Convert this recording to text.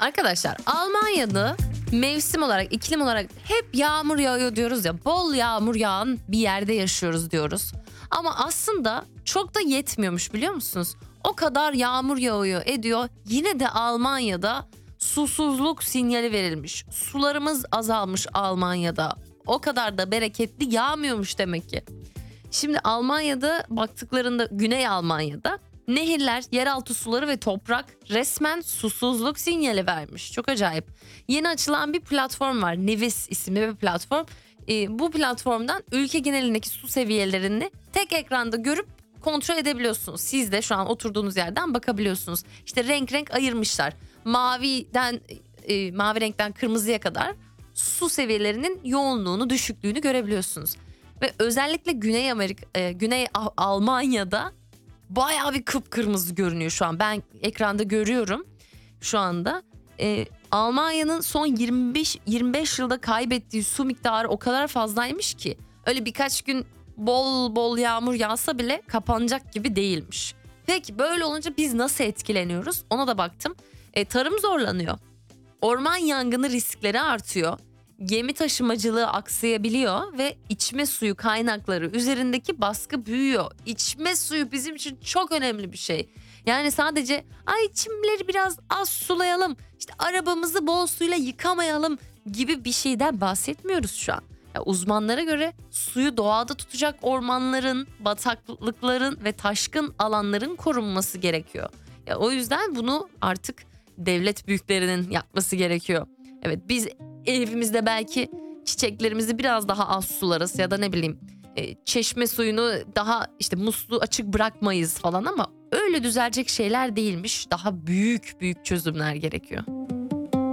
Arkadaşlar Almanya'da mevsim olarak, iklim olarak hep yağmur yağıyor diyoruz ya. Bol yağmur yağan bir yerde yaşıyoruz diyoruz. Ama aslında çok da yetmiyormuş, biliyor musunuz? O kadar yağmur yağıyor ediyor. Yine de Almanya'da susuzluk sinyali verilmiş. Sularımız azalmış Almanya'da. O kadar da bereketli yağmıyormuş demek ki. Şimdi Almanya'da baktıklarında, Güney Almanya'da nehirler, yeraltı suları ve toprak resmen susuzluk sinyali vermiş. Çok acayip. Yeni açılan bir platform var. Nevis isimli bir platform. Bu platformdan ülke genelindeki su seviyelerini tek ekranda görüp kontrol edebiliyorsunuz. Siz de şu an oturduğunuz yerden bakabiliyorsunuz. İşte renk renk ayırmışlar. Mavi renkten kırmızıya kadar su seviyelerinin yoğunluğunu, düşüklüğünü görebiliyorsunuz. Ve özellikle Güney Almanya'da bayağı bir kıpkırmızı görünüyor şu an. Ben ekranda görüyorum şu anda. Almanya'nın son 25 yılda kaybettiği su miktarı o kadar fazlaymış ki öyle birkaç gün bol bol yağmur yağsa bile kapanacak gibi değilmiş. Peki böyle olunca biz nasıl etkileniyoruz? Ona da baktım. Tarım zorlanıyor. Orman yangını riskleri artıyor. Gemi taşımacılığı aksayabiliyor ve içme suyu kaynakları üzerindeki baskı büyüyor. İçme suyu bizim için çok önemli bir şey. Yani sadece çimleri biraz az sulayalım, işte arabamızı bol suyla yıkamayalım gibi bir şeyden bahsetmiyoruz şu an. Ya uzmanlara göre suyu doğada tutacak ormanların, bataklıkların ve taşkın alanların korunması gerekiyor. Ya o yüzden bunu artık devlet büyüklerinin yapması gerekiyor. Evet, biz evimizde belki çiçeklerimizi biraz daha az sularız ya da ne bileyim çeşme suyunu daha işte musluğu açık bırakmayız falan ama öyle düzelecek şeyler değilmiş. Daha büyük büyük çözümler gerekiyor.